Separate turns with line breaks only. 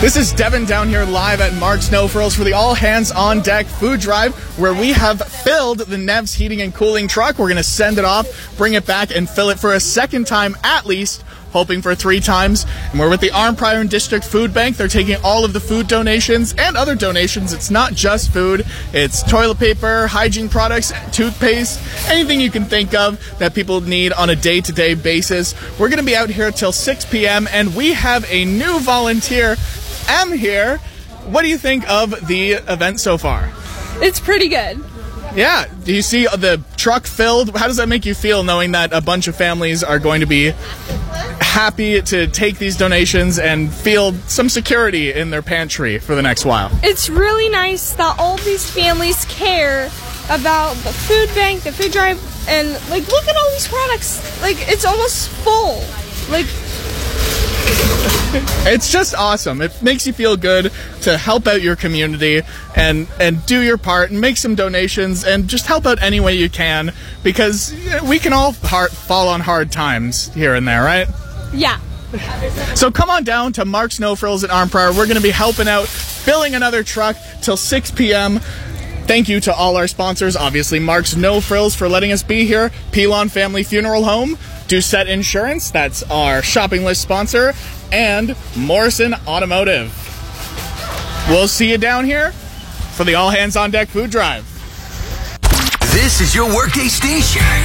This is Devin down here live at Mark's No Frills for the All Hands on Deck food drive, where we have filled the Nev's heating and cooling truck. We're going to send it off, bring it back, and fill it for a second time at least, hoping for 3 times. And we're with the Arnprior District Food Bank. They're taking all of the food donations and other donations. It's not just food. It's toilet paper, hygiene products, toothpaste, anything you can think of that people need on a day-to-day basis. We're going to be out here till 6 p.m. and we have a new volunteer, Em, here. What do you think of the event so far?
It's pretty good.
Yeah. Do you see the truck filled? How does that make you feel, knowing that a bunch of families are going to be happy to take these donations and feel some security in their pantry for the next while?
It's really nice that all these families care about the food bank, the food drive, and like, look at all these products. Like, it's almost full. Like,
it's just awesome. It makes you feel good to help out your community and do your part and make some donations and just help out any way you can, because we can all fall on hard times here and there, right?
yeah.
So come on down to Mark's No Frills at Arnprior. We're going to be helping out, filling another truck till 6 p.m. Thank you to all our sponsors, obviously Mark's No Frills for letting us be here, Pelon Family Funeral Home, Doucette Insurance, that's our shopping list sponsor, and Morrison Automotive. We'll see you down here for the All Hands on Deck food drive.
This is your workday station.